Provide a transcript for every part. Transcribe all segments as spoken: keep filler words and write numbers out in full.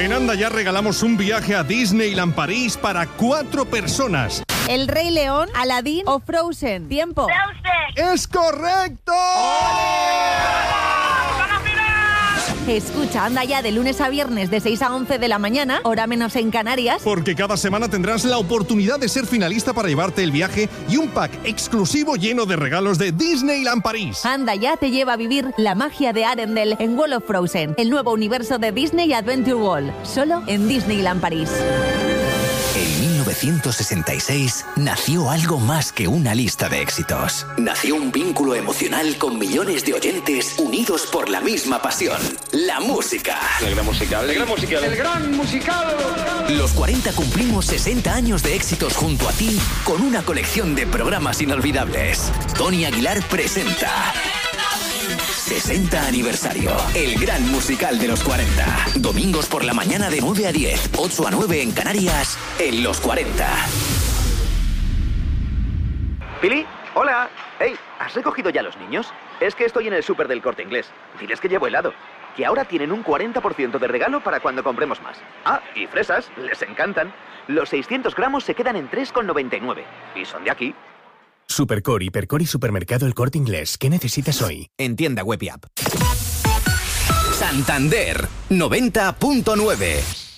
En Anda Ya regalamos un viaje a Disneyland París para cuatro personas. ¿El Rey León, Aladdin o Frozen? Tiempo. Frozen. ¡Es correcto! Escucha Anda Ya de lunes a viernes de seis a once de la mañana, hora menos en Canarias. Porque cada semana tendrás la oportunidad de ser finalista para llevarte el viaje y un pack exclusivo lleno de regalos de Disneyland París. Anda Ya te lleva a vivir la magia de Arendelle en World of Frozen, el nuevo universo de Disney Adventure World, solo en Disneyland París. En mil novecientos sesenta y seis nació algo más que una lista de éxitos. Nació un vínculo emocional con millones de oyentes unidos por la misma pasión, la música. El gran musical, el gran musical, el gran musical. Los cuarenta cumplimos sesenta años de éxitos junto a ti con una colección de programas inolvidables. Tony Aguilar presenta sesenta aniversario, el gran musical de los cuarenta. Domingos por la mañana de nueve a diez, ocho a nueve en Canarias, en Los cuarenta. Pili, hola. Hey, ¿has recogido ya a los niños? Es que estoy en el súper del Corte Inglés. Diles que llevo helado. Que ahora tienen un cuarenta por ciento de regalo para cuando compremos más. Ah, y fresas, les encantan. Los seiscientos gramos se quedan en tres con noventa y nueve. Y son de aquí. Supercore, Hipercore y Supermercado El Corte Inglés. ¿Qué necesitas hoy? En tienda web y app. Santander, noventa punto nueve.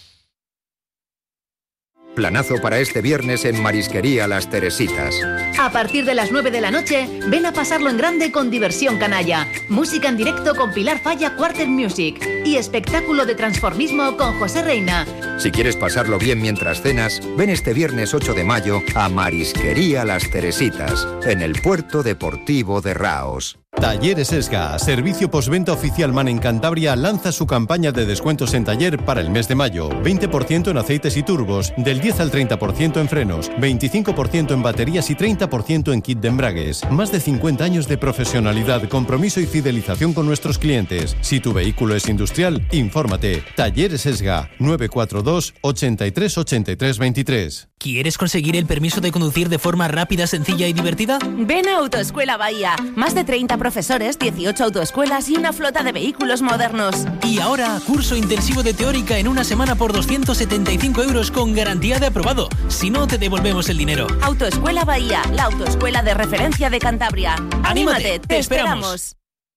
Planazo para este viernes en Marisquería Las Teresitas. A partir de las nueve de la noche, ven a pasarlo en grande con Diversión Canalla. Música en directo con Pilar Falla Quartet Music. Y espectáculo de transformismo con José Reina. Si quieres pasarlo bien mientras cenas, ven este viernes ocho de mayo a Marisquería Las Teresitas, en el Puerto Deportivo de Raos. Talleres Esga, servicio postventa oficial MAN en Cantabria, lanza su campaña de descuentos en taller para el mes de mayo. veinte por ciento en aceites y turbos, del diez al treinta por ciento en frenos, veinticinco por ciento en baterías y treinta por ciento en kit de embragues. Más de cincuenta años de profesionalidad, compromiso y fidelización con nuestros clientes. Si tu vehículo es industrial, infórmate. Talleres Esga, nueve cuatro dos, ochenta y tres, ochenta y tres, veintitrés. ¿Quieres conseguir el permiso de conducir de forma rápida, sencilla y divertida? Ven a Autoescuela Bahía. Más de treinta profesores, dieciocho autoescuelas y una flota de vehículos modernos. Y ahora, curso intensivo de teórica en una semana por doscientos setenta y cinco euros con garantía de aprobado. Si no, te devolvemos el dinero. Autoescuela Bahía, la autoescuela de referencia de Cantabria. ¡Anímate! ¡Anímate! ¡Te, ¡Te esperamos! esperamos!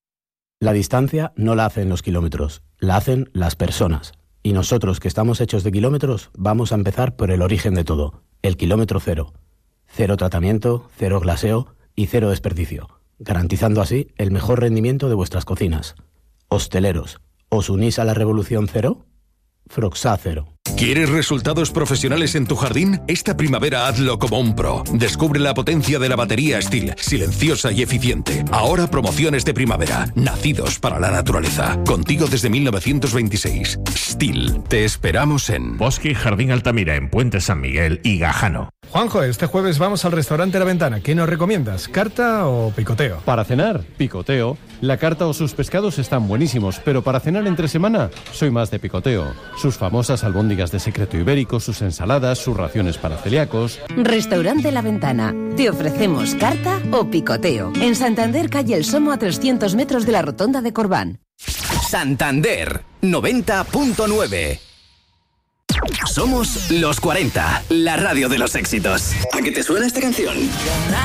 La distancia no la hacen los kilómetros, la hacen las personas. Y nosotros, que estamos hechos de kilómetros, vamos a empezar por el origen de todo, el kilómetro cero. Cero tratamiento, cero glaseo y cero desperdicio, garantizando así el mejor rendimiento de vuestras cocinas. Hosteleros, ¿os unís a la revolución cero? Froxá Cero. ¿Quieres resultados profesionales en tu jardín? Esta primavera hazlo como un pro. Descubre la potencia de la batería Stihl, silenciosa y eficiente. Ahora promociones de primavera, nacidos para la naturaleza. Contigo desde mil novecientos veintiséis. Stihl. Te esperamos en Bosque y Jardín Altamira, en Puente San Miguel y Gajano. Juanjo, este jueves vamos al restaurante La Ventana. ¿Qué nos recomiendas? ¿Carta o picoteo? Para cenar, picoteo. La carta o sus pescados están buenísimos, pero para cenar entre semana, soy más de picoteo. Sus famosas albóndigas de secreto ibérico, sus ensaladas, sus raciones para celíacos. Restaurante La Ventana. Te ofrecemos carta o picoteo. En Santander, calle El Somo, a trescientos metros de la rotonda de Corbán. Santander, noventa punto nueve. Somos Los cuarenta, la radio de los éxitos. ¿A qué te suena esta canción?